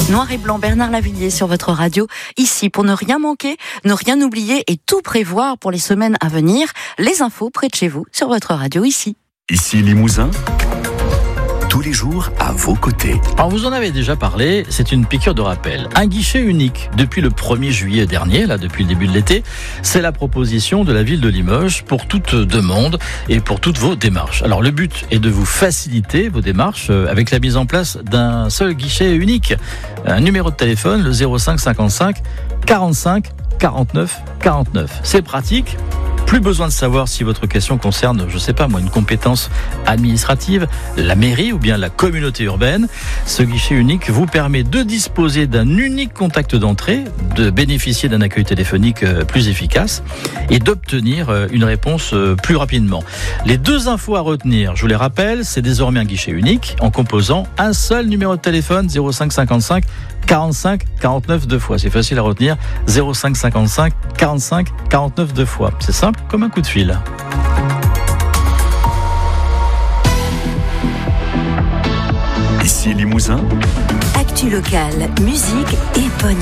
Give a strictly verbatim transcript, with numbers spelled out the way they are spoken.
Noir et blanc, Bernard Lavilliers sur votre radio, ici pour ne rien manquer, ne rien oublier et tout prévoir pour les semaines à venir. Les infos près de chez vous sur votre radio ici. Ici Limousin, tous les jours à vos côtés. Alors vous en avez déjà parlé, c'est une piqûre de rappel. Un guichet unique depuis le premier juillet dernier, là depuis le début de l'été, c'est la proposition de la ville de Limoges pour toute demande et pour toutes vos démarches. Alors le but est de vous faciliter vos démarches avec la mise en place d'un seul guichet unique. Un numéro de téléphone, le zéro cinq cinquante-cinq quarante-cinq quarante-neuf quarante-neuf. C'est pratique. Plus besoin de savoir si votre question concerne, je sais pas moi, une compétence administrative, la mairie ou bien la communauté urbaine. Ce guichet unique vous permet de disposer d'un unique contact d'entrée, de bénéficier d'un accueil téléphonique plus efficace et d'obtenir une réponse plus rapidement. Les deux infos à retenir, je vous les rappelle, c'est désormais un guichet unique en composant un seul numéro de téléphone, zéro cinq cinquante-cinq quarante-cinq quarante-neuf deux fois. C'est facile à retenir, zéro cinq cinquante-cinq quarante-cinq quarante-neuf deux fois. C'est simple comme un coup de fil. Ici Limousin. Actu locale, musique et pognon.